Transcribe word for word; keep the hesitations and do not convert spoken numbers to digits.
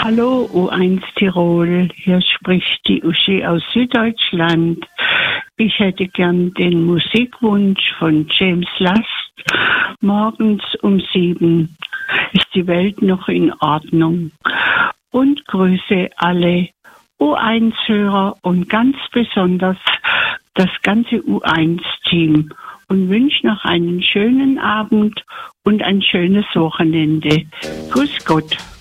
Hallo U eins Tirol, hier spricht die Uschi aus Süddeutschland. Ich hätte gern den Musikwunsch von James Last. Morgens um sieben ist die Welt noch in Ordnung. Und grüße alle U eins Hörer und ganz besonders das ganze U eins Team und wünsche noch einen schönen Abend und ein schönes Wochenende. Grüß Gott.